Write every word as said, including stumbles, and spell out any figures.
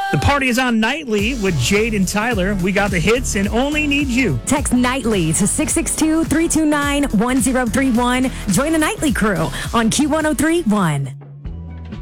The party is on nightly with Jade and Tyler. We got the hits and Only Need You. Text nightly to six six two, three two nine, one zero three one. Join the nightly crew on Q one oh three point one.